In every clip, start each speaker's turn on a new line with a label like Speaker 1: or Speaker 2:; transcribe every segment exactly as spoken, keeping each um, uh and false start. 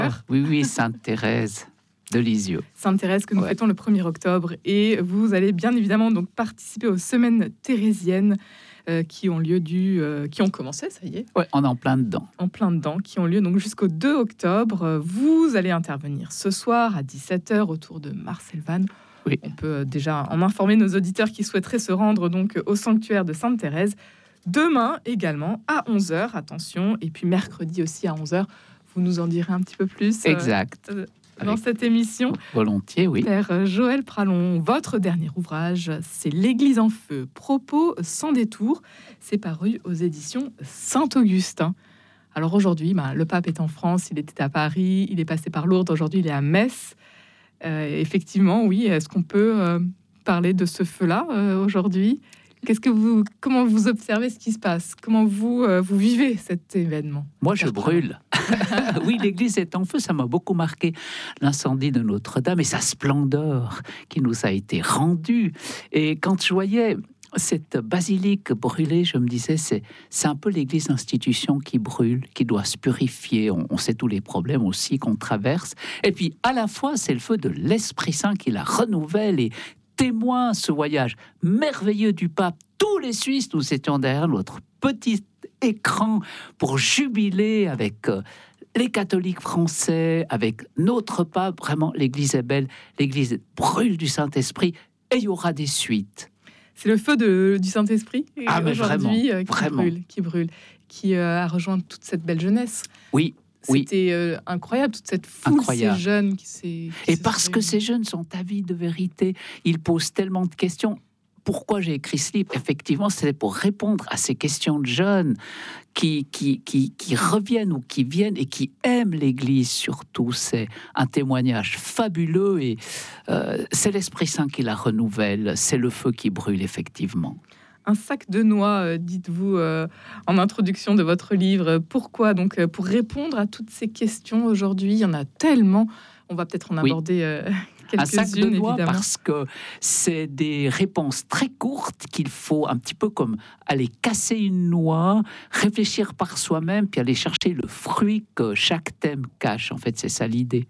Speaker 1: Oui, oui, Sainte Thérèse de Lisieux.
Speaker 2: Sainte Thérèse que nous ouais. fêtons le premier octobre. Et vous allez bien évidemment donc participer aux semaines thérésiennes euh, qui ont lieu du, euh, qui ont commencé, ça y est.
Speaker 1: Ouais, on est en plein dedans.
Speaker 2: En plein dedans, qui ont lieu donc jusqu'au deux octobre. Vous allez intervenir ce soir à dix-sept heures autour de Marcel Vannes.
Speaker 1: Oui.
Speaker 2: On peut déjà en informer nos auditeurs qui souhaiteraient se rendre donc au sanctuaire de Sainte Thérèse. Demain également à onze heures, attention. Et puis mercredi aussi à onze heures. Vous nous en direz un petit peu plus.
Speaker 1: Exact.
Speaker 2: Euh, dans Avec cette émission.
Speaker 1: Volontiers, oui.
Speaker 2: Père Joël Pralon, votre dernier ouvrage, c'est L'Église en feu, propos sans détour. C'est paru aux éditions Saint-Augustin. Alors aujourd'hui, bah, le pape est en France, il était à Paris, il est passé par Lourdes, aujourd'hui il est à Metz. Euh, effectivement, oui, est-ce qu'on peut euh, parler de ce feu-là euh, aujourd'hui ? Qu'est-ce que vous, comment vous observez ce qui se passe ? Comment vous, euh, vous vivez cet événement ?
Speaker 1: Moi, je brûle. Oui, l'église est en feu, ça m'a beaucoup marqué. L'incendie de Notre-Dame et sa splendeur qui nous a été rendue. Et quand je voyais cette basilique brûlée, je me disais, c'est, c'est un peu l'église institution qui brûle, qui doit se purifier. On, on sait tous les problèmes aussi qu'on traverse. Et puis, à la fois, c'est le feu de l'Esprit Saint qui la renouvelle et témoin ce voyage merveilleux du pape. Tous les Suisses, nous étions derrière notre petit écran pour jubiler avec euh, les catholiques français, avec notre pape. Vraiment, l'église est belle, l'église brûle du Saint-Esprit et il y aura des suites.
Speaker 2: C'est le feu de, du Saint-Esprit
Speaker 1: ah, mais
Speaker 2: aujourd'hui
Speaker 1: vraiment,
Speaker 2: euh, qui,
Speaker 1: vraiment.
Speaker 2: Brûle, qui brûle, qui euh, a rejoint toute cette belle jeunesse.
Speaker 1: Oui.
Speaker 2: C'était
Speaker 1: oui.
Speaker 2: euh, incroyable, toute cette foule,
Speaker 1: incroyable.
Speaker 2: ces jeunes qui s'est... Qui
Speaker 1: Et parce que ces jeunes sont avides de vérité, ils posent tellement de questions. Pourquoi j'ai écrit ce livre ? Effectivement, c'est pour répondre à ces questions de jeunes qui, qui, qui, qui reviennent ou qui viennent et qui aiment l'Église surtout. C'est un témoignage fabuleux et euh, c'est l'Esprit Saint qui la renouvelle. C'est le feu qui brûle, effectivement.
Speaker 2: Un sac de noix, euh, dites-vous euh, en introduction de votre livre. Pourquoi donc euh, pour répondre à toutes ces questions aujourd'hui, il y en a tellement. On va peut-être en aborder oui. euh, quelques-unes,
Speaker 1: un sac de noix
Speaker 2: évidemment.
Speaker 1: Parce que c'est des réponses très courtes qu'il faut un petit peu comme aller casser une noix, réfléchir par soi-même, puis aller chercher le fruit que chaque thème cache. En fait, c'est ça l'idée.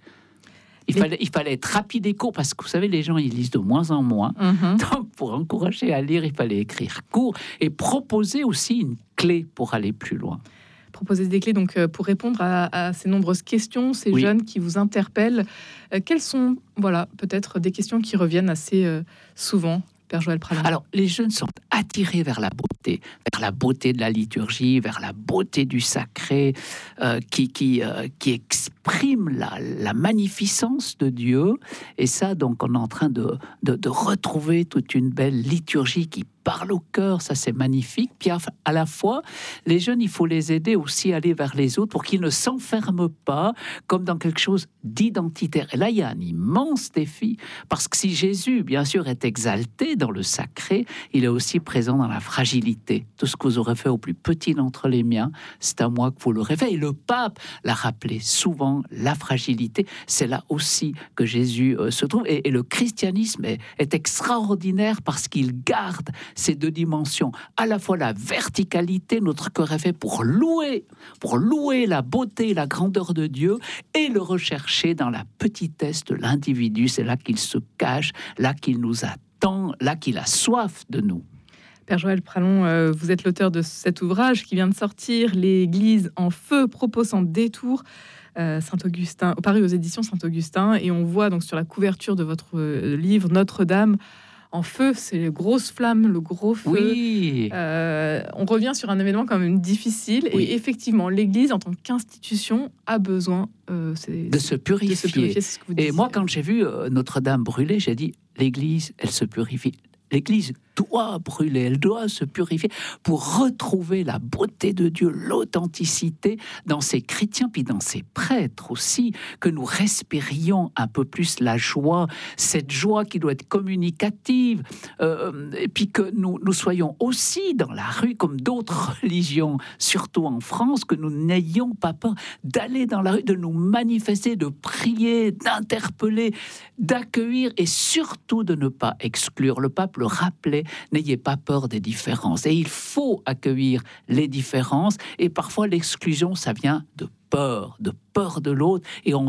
Speaker 1: Il fallait, il fallait être rapide et court parce que vous savez, les gens ils lisent de moins en moins. Mm-hmm. Donc, pour encourager à lire, il fallait écrire court et proposer aussi une clé pour aller plus loin.
Speaker 2: Proposer des clés donc pour répondre à, à ces nombreuses questions, ces oui. jeunes qui vous interpellent. Euh, quelles sont, voilà, peut-être des questions qui reviennent assez euh, souvent, Père Joël Pralon ?
Speaker 1: Alors, les jeunes sont attirés vers la beauté, vers la beauté de la liturgie, vers la beauté du sacré, euh, qui, qui, euh, qui exprime la, la magnificence de Dieu. Et ça, donc, on est en train de, de, de retrouver toute une belle liturgie qui parle au cœur, ça c'est magnifique. Puis à la fois, les jeunes, il faut les aider aussi à aller vers les autres pour qu'ils ne s'enferment pas comme dans quelque chose d'identitaire. Et là, il y a un immense défi, parce que si Jésus, bien sûr, est exalté dans le sacré, il est aussi présent dans la fragilité. Tout ce que vous aurez fait au plus petit d'entre les miens, c'est à moi que vous l'aurez fait. Et le pape l'a rappelé souvent, la fragilité, c'est là aussi que Jésus euh, se trouve. Et, et le christianisme est, est extraordinaire parce qu'il garde ces deux dimensions, à la fois la verticalité, notre cœur est fait pour louer, pour louer la beauté et la grandeur de Dieu, et le rechercher dans la petitesse de l'individu. C'est là qu'il se cache, là qu'il nous attend, là qu'il a soif de nous.
Speaker 2: Père Joël Pralon, euh, vous êtes l'auteur de cet ouvrage qui vient de sortir, L'Église en feu, propos sans détour, euh, Saint-Augustin, paru aux éditions Saint-Augustin, et on voit donc sur la couverture de votre euh, livre Notre-Dame en feu, c'est les grosses flammes, le gros feu.
Speaker 1: Oui.
Speaker 2: Euh, on revient sur un événement quand même difficile. Oui. Et effectivement, l'Église, en tant qu'institution, a besoin euh, c'est,
Speaker 1: de, se purifier. de se purifier. C'est ce que vous disiez. Et moi, quand j'ai vu euh, Notre-Dame brûler, j'ai dit, l'Église, elle se purifie. L'Église doit brûler, elle doit se purifier pour retrouver la beauté de Dieu, l'authenticité dans ces chrétiens, puis dans ces prêtres aussi, que nous respirions un peu plus la joie, cette joie qui doit être communicative, euh, et puis que nous, nous soyons aussi dans la rue, comme d'autres religions, surtout en France, que nous n'ayons pas peur d'aller dans la rue, de nous manifester, de prier, d'interpeller, d'accueillir, et surtout de ne pas exclure. Le pape le rappelait, n'ayez pas peur des différences. Et il faut accueillir les différences. Et parfois, l'exclusion, ça vient de peur, de peur de l'autre. Et on